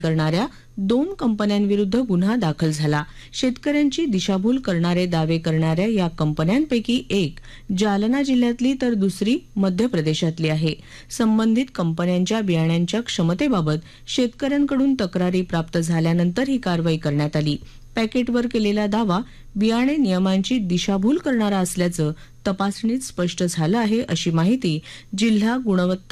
करणाऱ्या 2 कंपन्यांविरुद्ध गुन्हा दाखल झाला। शेतकऱ्यांची दिशाभूल करणारे दावे करणाऱ्या या कंपन्यांपैकी एक जालना जिल्ह्यातली तर दुसरी मध्य प्रदेशातली आहे। संबंधित कंपन्यांच्या बियाण्यांच्या क्षमतेबाबत शेतकऱ्यांकडून तक्रारी प्राप्त झाल्यानंतर ही कारवाई करण्यात आली। पॅकेटवर केलेला दावा बियाणे नियमांची दिशाभूल करणारा असल्याचं तपासणीत स्पष्ट झालं आहे, अशी माहिती जिल्हा गुणवत्ता